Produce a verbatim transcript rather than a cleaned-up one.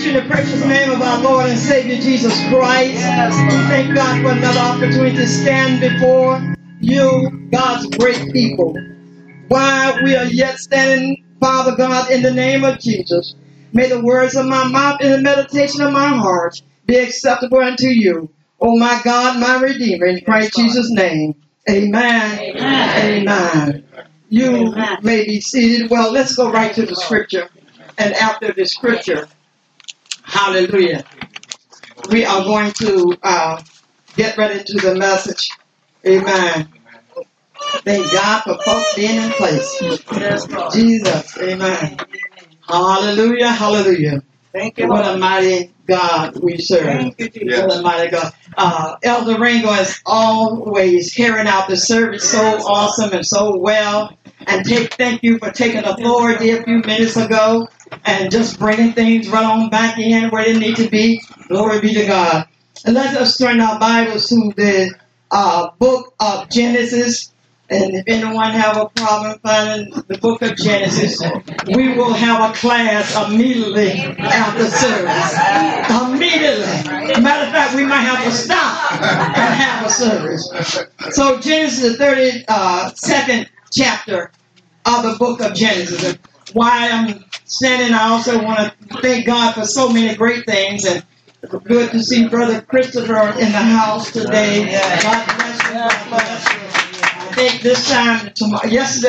you in the precious name of our Lord and Savior Jesus Christ. We thank God for another opportunity to stand before you, God's great people. While we are yet standing, Father God, in the name of Jesus, may the words of my mouth and the meditation of my heart be acceptable unto you. Oh my God, my Redeemer, in Christ Jesus' name. Amen. Amen. Amen. You Amen. May be seated. Well, let's go right to the scripture. And after the scripture, hallelujah, we are going to uh, get ready to the message. Amen. Thank God for folks being in place. Jesus. Amen. Hallelujah. Hallelujah. Thank you. What a mighty God we serve. Thank you, Jesus. What a mighty God. Uh, Elder Ringo is always carrying out the service so awesome and so well. And take, thank you for taking authority a few minutes ago and just bringing things right on back in where they need to be. Glory be to God. And let us turn our Bibles to the uh, book of Genesis. And if anyone have a problem finding the book of Genesis, we will have a class immediately after service. Immediately. Matter of fact, we might have to stop and have a service. So Genesis, the thirty-second chapter of the book of Genesis. Why I'm standing, I also want to thank God for so many great things. And good to see Brother Christopher in the house today. God bless you. God bless you. I think this time, tomorrow, yesterday,